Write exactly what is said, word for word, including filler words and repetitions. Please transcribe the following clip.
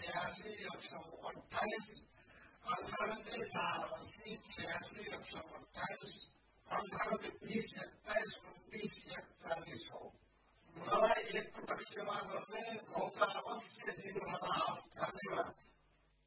छियासी एक सौ अट्ठाईस, अठानब्बे चार अस्सी छियासी एक सौ अट्ठाईस, अठानब्बे बीस एक्काइस उन्तीस एकचालिस हो। मलाई एक पटक सेवा गर्ने मौका अवश्य दिनुहोला। धन्यवाद।